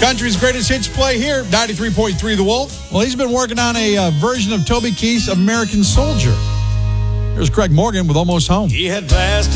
Country's greatest hits play here, 93.3 The Wolf. Well, he's been working on a version of Toby Keith's American Soldier. Here's Craig Morgan with Almost Home. He had passed